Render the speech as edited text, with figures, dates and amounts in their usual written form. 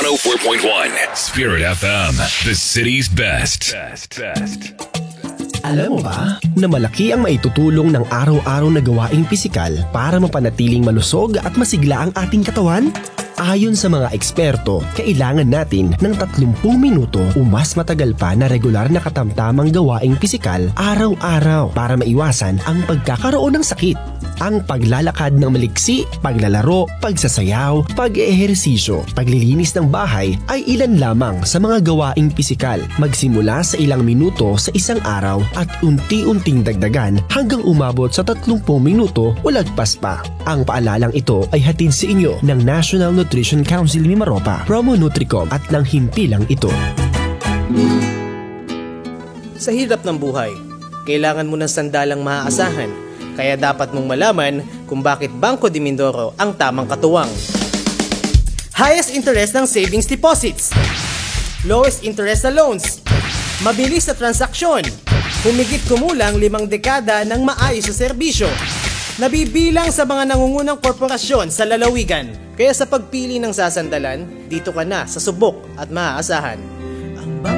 104.1 Spirit FM, the city's best. Alam mo ba na malaki ang maitutulong ng araw-araw na gawaing pisikal para mapanatiling malusog at masigla ang ating katawan? Ayon sa mga eksperto, kailangan natin ng 30 minuto o mas matagal pa na regular na katamtamang gawaing pisikal araw-araw para maiwasan ang pagkakaroon ng sakit. Ang paglalakad ng maliksi, paglalaro, pagsasayaw, pag-ehersisyo, paglilinis ng bahay ay ilan lamang sa mga gawaing pisikal. Magsimula sa ilang minuto sa isang araw at unti-unting dagdagan hanggang umabot sa 30 minuto o lagpas pa. Ang paalalang ito ay hatid sa inyo ng National Nutrition Council Mimaropa, Promo Nutricom at ng himpilang ito. Sa hirap ng buhay, kailangan mo ng sandalang maaasahan. Kaya dapat mong malaman kung bakit Bangko de Mindoro ang tamang katuwang. Highest interest ng savings deposits. Lowest interest na loans. Mabilis na transaksyon. Humigit kumulang 5 dekada ng maayos na serbisyo. Nabibilang sa mga nangungunang korporasyon sa lalawigan. Kaya sa pagpili ng sasandalan, dito ka na sa subok at maaasahan.